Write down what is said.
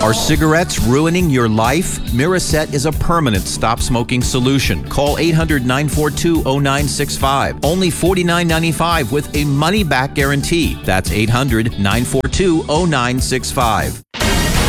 Are cigarettes ruining your life? Miraset is a permanent stop smoking solution. Call 800-942-0965. Only $49.95 with a money-back guarantee. That's 800-942-0965.